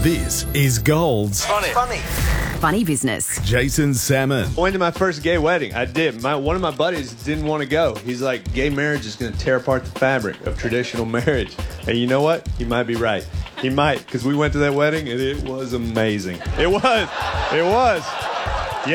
This is Gold's Funny business. Jason Salmon. I went to my first gay wedding. I did. One of my buddies didn't want to go. He's like, gay marriage is going to tear apart the fabric of traditional marriage. And you know what? He might be right. He might, because we went to that wedding and it was amazing. It was.